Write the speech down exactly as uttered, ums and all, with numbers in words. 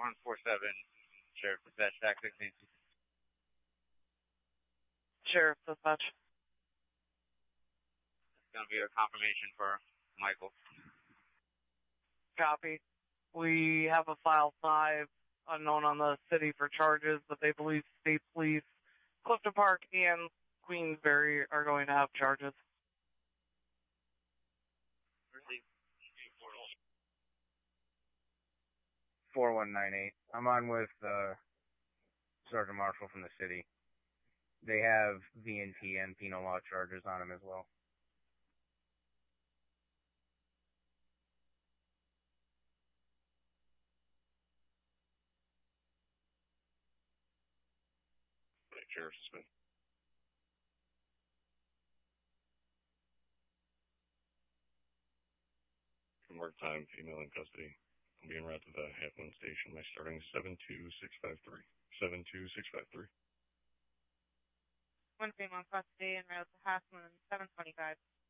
one four seven, Sheriff Dispatch, Tac sixteen. Sheriff Dispatch. It's going to be a confirmation for Michael. Copy. We have a file five unknown on the city for charges, but they believe state police, Clifton Park, and Queensbury are going to have charges. four one nine eight. I'm on with uh, Sergeant Marshall from the city. They have V and T and penal law charges on them as well. Sheriff Smith. From work time, female in custody. I'm being routed to the Halfmoon Station. My starting seven two six five three. seven two six five three. One female in custody and route to Halfmoon, seven twenty-five.